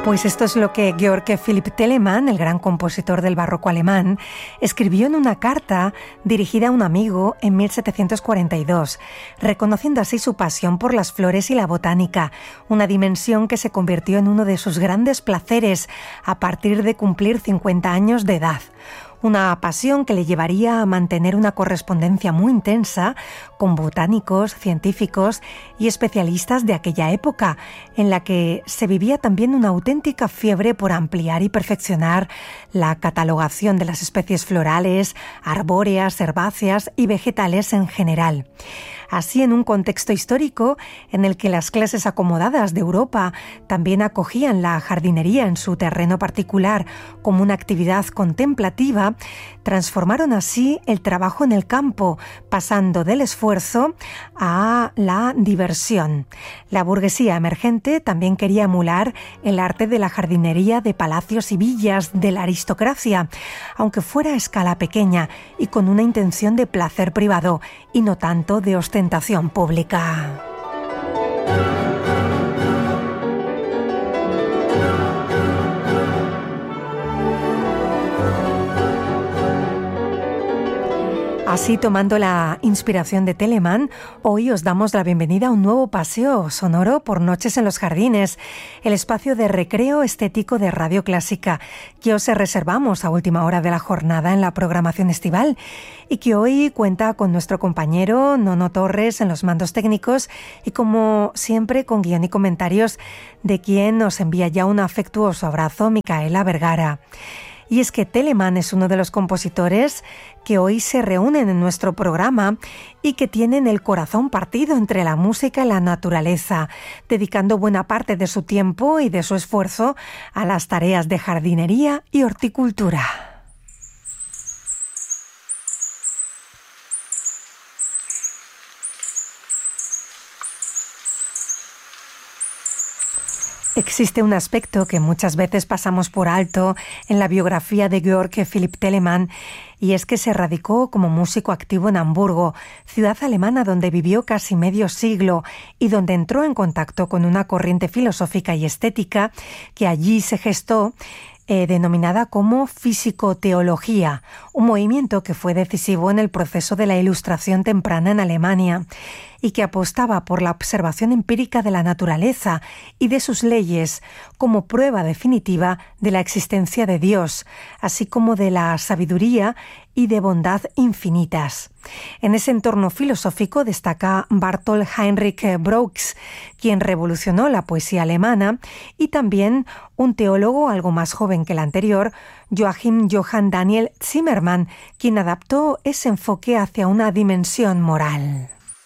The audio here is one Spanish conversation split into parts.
Pues esto es lo que Georg Philipp Telemann, el gran compositor del barroco alemán, escribió en una carta dirigida a un amigo en 1742, reconociendo así su pasión por las flores y la botánica, una dimensión que se convirtió en uno de sus grandes placeres a partir de cumplir 50 años de edad. Una pasión que le llevaría a mantener una correspondencia muy intensa con botánicos, científicos y especialistas de aquella época, en la que se vivía también una auténtica fiebre por ampliar y perfeccionar la catalogación de las especies florales, arbóreas, herbáceas y vegetales en general. Así, en un contexto histórico en el que las clases acomodadas de Europa también acogían la jardinería en su terreno particular como una actividad contemplativa, transformaron así el trabajo en el campo, pasando del esfuerzo a la diversión. La burguesía emergente también quería emular el arte de la jardinería de palacios y villas de la aristocracia, aunque fuera a escala pequeña y con una intención de placer privado y no tanto de ostentación pública. Así, tomando la inspiración de Telemann, hoy os damos la bienvenida a un nuevo paseo sonoro por Noches en los Jardines, el espacio de recreo estético de Radio Clásica, que os reservamos a última hora de la jornada en la programación estival y que hoy cuenta con nuestro compañero Nono Torres en los mandos técnicos y, como siempre, con guión y comentarios de quien nos envía ya un afectuoso abrazo, Micaela Vergara. Y es que Telemann es uno de los compositores que hoy se reúnen en nuestro programa y que tienen el corazón partido entre la música y la naturaleza, dedicando buena parte de su tiempo y de su esfuerzo a las tareas de jardinería y horticultura. Existe un aspecto que muchas veces pasamos por alto en la biografía de Georg Philipp Telemann, y es que se radicó como músico activo en Hamburgo, ciudad alemana donde vivió casi medio siglo y donde entró en contacto con una corriente filosófica y estética que allí se gestó, denominada como fisicoteología, un movimiento que fue decisivo en el proceso de la Ilustración temprana en Alemania y que apostaba por la observación empírica de la naturaleza y de sus leyes como prueba definitiva de la existencia de Dios, así como de la sabiduría y de bondad infinitas. En ese entorno filosófico destaca Barthold Heinrich Brooks, quien revolucionó la poesía alemana, y también un teólogo algo más joven que el anterior, Joachim Johann Daniel Zimmermann, quien adaptó ese enfoque hacia una dimensión moral.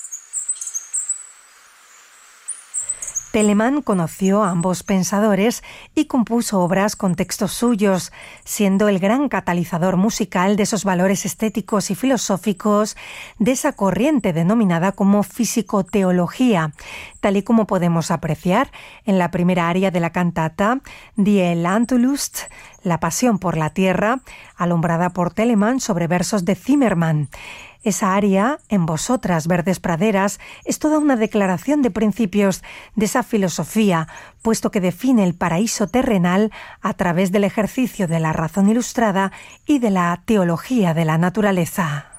Telemann conoció a ambos pensadores y compuso obras con textos suyos, siendo el gran catalizador musical de esos valores estéticos y filosóficos de esa corriente denominada como fisicoteología, tal y como podemos apreciar en la primera aria de la cantata Die Landlust, la pasión por la tierra, alumbrada por Telemann sobre versos de Zimmermann. Esa aria, En vosotras, verdes praderas, es toda una declaración de principios de esa filosofía, puesto que define el paraíso terrenal a través del ejercicio de la razón ilustrada y de la teología de la naturaleza.